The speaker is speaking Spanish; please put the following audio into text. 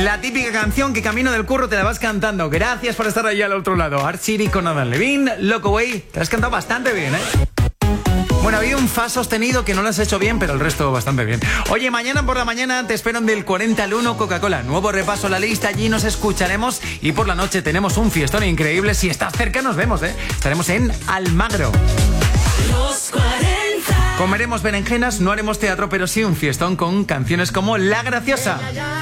La típica canción que camino del curro te la vas cantando. Gracias por estar ahí al otro lado. Art City con Adam Levine, Loco Way. Te has cantado bastante bien, ¿eh? Bueno, había un fa sostenido que no lo has hecho bien, pero el resto bastante bien. Oye, mañana por la mañana te espero en del 40 al 1 Coca-Cola. Nuevo repaso a la lista, allí nos escucharemos. Y por la noche tenemos un fiestón increíble. Si estás cerca nos vemos, ¿eh? Estaremos en Almagro. Los 40. Comeremos berenjenas, no haremos teatro, pero sí un fiestón con canciones como La Graciosa.